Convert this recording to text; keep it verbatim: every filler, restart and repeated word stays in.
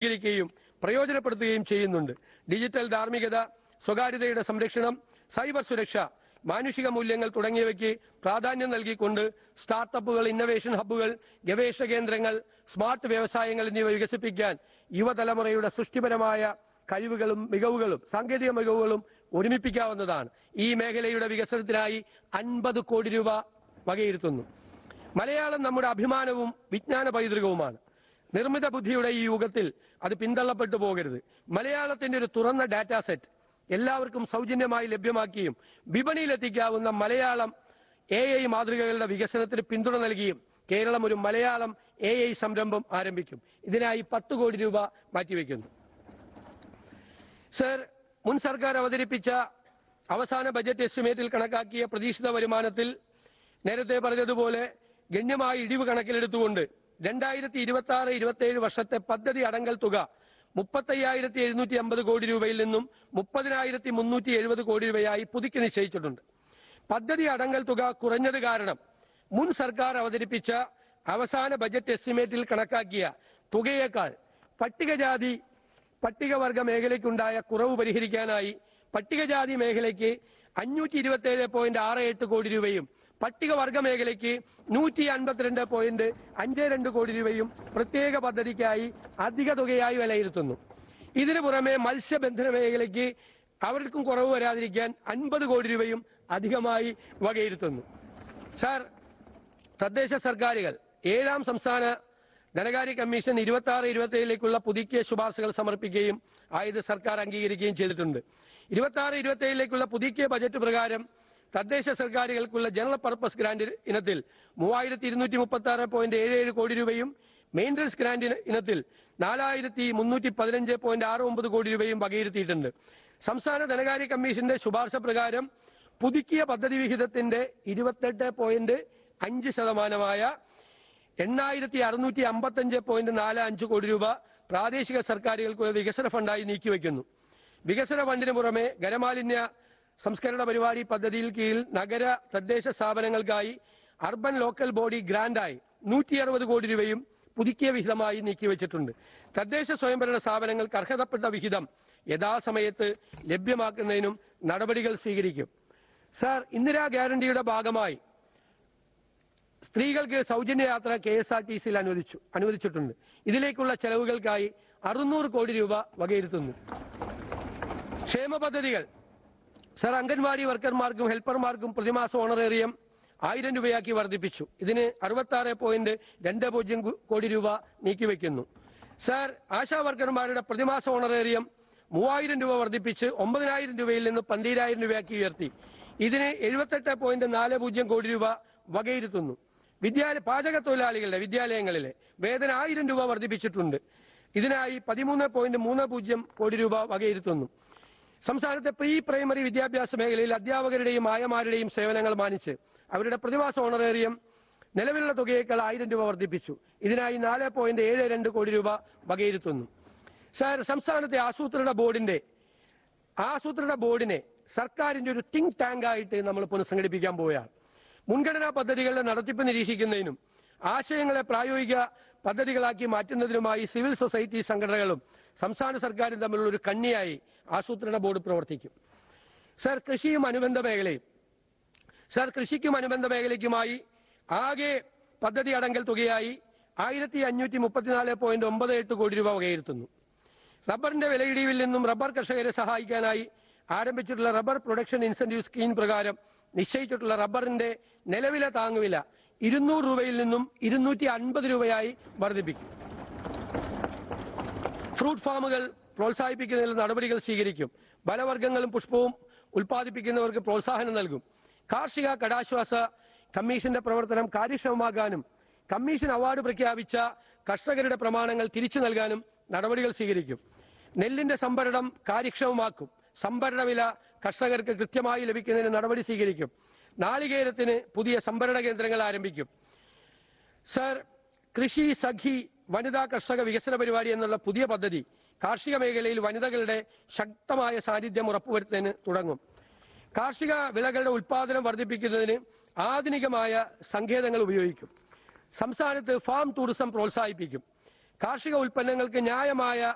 സ്വീകരിക്കുകയും പ്രയോജനപ്പെടുത്തുകയും ചെയ്യുന്നുണ്ട്. ഡിജിറ്റൽ ധാർമ്മികത, സ്വകാര്യതയുടെ സംരക്ഷണം, സൈബർ സുരക്ഷ, മാനുഷിക മൂല്യങ്ങൾ തുടങ്ങിയവയ്ക്ക് പ്രാധാന്യം നൽകിക്കൊണ്ട് സ്റ്റാർട്ടപ്പുകൾ, ഇന്നവേഷൻ ഹബ്ബുകൾ, ഗവേഷണ കേന്ദ്രങ്ങൾ, സ്മാർട്ട് വ്യവസായങ്ങൾ എന്നിവ വികസിപ്പിക്കാൻ യുവതലമുറയുടെ സൃഷ്ടിപരമായ കഴിവുകളും മികവുകളും സാങ്കേതിക മികവുകളും ഒരുമിപ്പിക്കാവുന്നതാണ്. ഈ മേഖലയുടെ വികസനത്തിനായി അൻപത് കോടി രൂപ വകയിരുത്തുന്നു. മലയാളം നമ്മുടെ അഭിമാനവും വിജ്ഞാന പൈതൃകവുമാണ്. നിർമ്മിത ബുദ്ധിയുടെ ഈ യുഗത്തിൽ അത് പിന്തള്ളപ്പെട്ടു പോകരുത്. മലയാളത്തിന്റെ ഒരു തുറന്ന ഡാറ്റാ സെറ്റ് എല്ലാവർക്കും സൗജന്യമായി ലഭ്യമാക്കിയും വിപണിയിലെത്തിക്കാവുന്ന മലയാളം എ ഐ മാതൃകകളുടെ വികസനത്തിന് പിന്തുണ നൽകിയും കേരളം ഒരു മലയാളം എ ഐ സംരംഭം ആരംഭിക്കും. ഇതിനായി പത്ത് കോടി രൂപ മാറ്റിവെക്കുന്നു. സർ, മുൻ സർക്കാർ അവതരിപ്പിച്ച അവസാന ബജറ്റ് എസ്റ്റിമേറ്റിൽ കണക്കാക്കിയ പ്രതീക്ഷിത വരുമാനത്തിൽ നേരത്തെ പറഞ്ഞതുപോലെ ഗണ്യമായ ഇടിവ് കണക്കിലെടുത്തുകൊണ്ട് രണ്ടായിരത്തി ഇരുപത്തി ആറ് ഇരുപത്തി ഏഴ് വർഷത്തെ പദ്ധതി അടങ്കൽ തുക മുപ്പത്തയ്യായിരത്തി എഴുന്നൂറ്റി അമ്പത് കോടി രൂപയിൽ നിന്നും മുപ്പതിനായിരത്തി മുന്നൂറ്റി എഴുപത് കോടി രൂപയായി പുതുക്കി നിശ്ചയിച്ചിട്ടുണ്ട്. പദ്ധതി അടങ്കൽ തുക കുറഞ്ഞത് കാരണം മുൻ സർക്കാർ അവതരിപ്പിച്ച അവസാന ബജറ്റ് എസ്റ്റിമേറ്റിൽ കണക്കാക്കിയ തുകയേക്കാൾ പട്ടികജാതി പട്ടികവർഗ മേഖലയ്ക്കുണ്ടായ കുറവ് പരിഹരിക്കാനായി പട്ടികജാതി മേഖലയ്ക്ക് അഞ്ഞൂറ്റി ഇരുപത്തി ഏഴ് പോയിന്റ് ആറ് എട്ട് കോടി രൂപയും പട്ടികവർഗ മേഖലയ്ക്ക് നൂറ്റി അൻപത്തിരണ്ട് പോയിന്റ് അഞ്ച് രണ്ട് കോടി രൂപയും പ്രത്യേക പദ്ധതിക്കായി അധിക തുകയായി വിലയിരുത്തുന്നു. ഇതിനു പുറമെ മത്സ്യബന്ധന മേഖലയ്ക്ക് അവർക്കും കുറവ് വരാതിരിക്കാൻ അൻപത് കോടി രൂപയും അധികമായി വകയിരുത്തുന്നു. സാർ, തദ്ദേശ സർക്കാരുകൾ ഏഴാം സംസ്ഥാന ധനകാര്യ കമ്മീഷൻ ഇരുപത്തി ആറ് ഇരുപത്തി ഏഴിലേക്കുള്ള പുതുക്കിയ ശുപാർശകൾ സമർപ്പിക്കുകയും ആയത് സർക്കാർ അംഗീകരിക്കുകയും ചെയ്തിട്ടുണ്ട്. ഇരുപത്തി ആറ് ഇരുപത്തി ഏഴിലേക്കുള്ള പുതുക്കിയ ബജറ്റ് പ്രകാരം തദ്ദേശ സർക്കാരുകൾക്കുള്ള ജനറൽ പർപ്പസ് ഗ്രാന്റ് ഇനത്തിൽ മൂവായിരത്തി ഇരുന്നൂറ്റി മുപ്പത്തി ആറ് പോയിന്റ് ഏഴ് ഏഴ് കോടി രൂപയും മെയിൻ്റനൻസ് ഗ്രാന്റ് ഇനത്തിൽ നാലായിരത്തി മുന്നൂറ്റി പതിനഞ്ച് പോയിന്റ് ആറ് ഒമ്പത് കോടി രൂപയും വകയിരുത്തിയിട്ടുണ്ട്. സംസ്ഥാന ധനകാര്യ കമ്മീഷന്റെ ശുപാർശ പ്രകാരം പുതുക്കിയ പദ്ധതി വിഹിതത്തിന്റെ ഇരുപത്തെട്ട് പോയിന്റ് അഞ്ച് ശതമാനമായ എണ്ണായിരത്തി അറുന്നൂറ്റി അമ്പത്തഞ്ച് പോയിന്റ് നാല് അഞ്ച് കോടി രൂപ പ്രാദേശിക സർക്കാരുകൾക്കുള്ള വികസന ഫണ്ടായി നീക്കിവെക്കുന്നു. വികസന ഫണ്ടിന് പുറമെ ഖരമാലിന്യ സംസ്കരണ പരിപാടി പദ്ധതിയിൽ കീഴിൽ നഗര തദ്ദേശ സ്ഥാപനങ്ങൾക്കായി അർബൻ ലോക്കൽ ബോഡി ഗ്രാന്റായി നൂറ്റി അറുപത് കോടി രൂപയും പുതുക്കിയ വിഹിതമായി നീക്കിവെച്ചിട്ടുണ്ട്. തദ്ദേശ സ്വയംഭരണ സ്ഥാപനങ്ങൾക്ക് അർഹതപ്പെട്ട വിഹിതം യഥാസമയത്ത് ലഭ്യമാക്കുന്നതിനും നടപടികൾ സ്വീകരിക്കും. സാർ, ഇന്ദിരാ ഗ്യാരണ്ടിയുടെ ഭാഗമായി സ്ത്രീകൾക്ക് സൗജന്യ യാത്ര കെ എസ് ആർ ടി സിയിൽ അനുവദിച്ചു അനുവദിച്ചിട്ടുണ്ട്. ഇതിലേക്കുള്ള ചെലവുകൾക്കായി അറുന്നൂറ് കോടി രൂപ വകയിരുത്തുന്നു. ക്ഷേമ പദ്ധതികൾ സർ, അംഗൻവാടി വർക്കർമാർക്കും ഹെൽപ്പർമാർക്കും പ്രതിമാസ ഓണറേറിയം ആയിരം രൂപയാക്കി വർദ്ധിപ്പിച്ചു. ഇതിന് അറുപത്തി ആറ് പോയിന്റ് രണ്ട് പൂജ്യം കോടി രൂപ നീക്കിവെക്കുന്നു. സർ, ആശാ വർക്കർമാരുടെ പ്രതിമാസ ഓണറേറിയം മൂവായിരം രൂപ വർദ്ധിപ്പിച്ച് ഒമ്പതിനായിരം രൂപയിൽ നിന്ന് പന്തീരായിരം രൂപയാക്കി ഉയർത്തി. ഇതിന് എഴുപത്തെട്ട് പോയിന്റ് നാല് പൂജ്യം കോടി രൂപ വകയിരുത്തുന്നു. വിദ്യാലയ പാചക തൊഴിലാളികളുടെ വിദ്യാലയങ്ങളിലെ വേതനം ആയിരം രൂപ വർദ്ധിപ്പിച്ചിട്ടുണ്ട്. ഇതിനായി പതിമൂന്ന് പോയിന്റ് മൂന്ന് പൂജ്യം കോടി രൂപ വകയിരുത്തുന്നു. സംസ്ഥാനത്തെ പ്രീ പ്രൈമറി വിദ്യാഭ്യാസ മേഖലയിൽ അധ്യാപകരുടെയും ആയമാരുടെയും സേവനങ്ങൾ മാനിച്ച് അവരുടെ പ്രതിമാസ ഓണറേറിയം നിലവിലുള്ള തുകയേക്കാൾ ആയിരം രൂപ വർദ്ധിപ്പിച്ചു. ഇതിനായി നാല് പോയിന്റ് ഏഴ് രണ്ട് കോടി രൂപ വകയിരുത്തുന്നു. സാർ, സംസ്ഥാനത്തെ ആസൂത്രണ ബോർഡിന്റെ ആസൂത്രണ ബോർഡിനെ സർക്കാരിന്റെ ഒരു തിങ്ക് ടാങ്ക് ആയിട്ട് നമ്മൾ പുനഃസംഘടിപ്പിക്കാൻ പോവുകയാണ്. മുൻഗണനാ പദ്ധതികളുടെ നടത്തിപ്പ് നിരീക്ഷിക്കുന്നതിനും ആശയങ്ങളെ പ്രായോഗിക പദ്ധതികളാക്കി മാറ്റുന്നതിനുമായി സിവിൽ സൊസൈറ്റി സംഘടനകളും സംസ്ഥാന സർക്കാരും തമ്മിലുള്ള ഒരു കണ്ണിയായി ആസൂത്രണ ബോർഡ് പ്രവർത്തിക്കും. സർ, കൃഷിയും അനുബന്ധ മേഖലയും സർ കൃഷിക്കും അനുബന്ധ മേഖലയ്ക്കുമായി ആകെ പദ്ധതി അടങ്കൽ തുകയായി ആയിരത്തി അഞ്ഞൂറ്റി മുപ്പത്തിനാല് പോയിന്റ് ഒമ്പത് എട്ട് കോടി രൂപ വകയിരുത്തുന്നു. റബ്ബറിന്റെ വിലയിടിവിൽ നിന്നും റബ്ബർ കർഷകരെ സഹായിക്കാനായി ആരംഭിച്ചിട്ടുള്ള റബ്ബർ പ്രൊഡക്ഷൻ ഇൻസെന്റീവ് സ്കീം പ്രകാരം നിശ്ചയിച്ചിട്ടുള്ള റബ്ബറിന്റെ നിലവിലെ താങ്ങുവില ഇരുന്നൂറ് രൂപയിൽ നിന്നും ഇരുന്നൂറ്റി അൻപത് രൂപയായി വർദ്ധിപ്പിക്കും. ഫ്രൂട്ട് ഫാമുകൾ പ്രോത്സാഹിപ്പിക്കുന്നതിൽ നടപടികൾ സ്വീകരിക്കും. ഫലവർഗ്ഗങ്ങളും പുഷ്പവും ഉൽപ്പാദിപ്പിക്കുന്നവർക്ക് പ്രോത്സാഹനം നൽകും. കാർഷിക കടാശ്വാസ കമ്മീഷന്റെ പ്രവർത്തനം കാര്യക്ഷമമാക്കാനും കമ്മീഷൻ അവാർഡ് പ്രഖ്യാപിച്ച കർഷകരുടെ പ്രമാണങ്ങൾ തിരിച്ചു നൽകാനും നടപടികൾ സ്വീകരിക്കും. നെല്ലിന്റെ സംഭരണം കാര്യക്ഷമമാക്കും. സംഭരണ വില കർഷകർക്ക് കൃത്യമായി ലഭിക്കുന്നതിന് നടപടി സ്വീകരിക്കും. നാളികേരത്തിന് പുതിയ സംഭരണ കേന്ദ്രങ്ങൾ ആരംഭിക്കും. സർ, കൃഷി സഖി വനിതാ കർഷക വികസന പരിപാടി എന്നുള്ള പുതിയ പദ്ധതി കാർഷിക മേഖലയിൽ വനിതകളുടെ ശക്തമായ സാന്നിധ്യം ഉറപ്പുവരുത്തുന്നതിന് തുടങ്ങും. കാർഷിക വിളകളുടെ ഉൽപാദനം വർദ്ധിപ്പിക്കുന്നതിന് ആധുനികമായ സങ്കേതങ്ങൾ ഉപയോഗിക്കും. സംസ്ഥാനത്ത് ഫാം ടൂറിസം പ്രോത്സാഹിപ്പിക്കും. കാർഷിക ഉൽപ്പന്നങ്ങൾക്ക് ന്യായമായ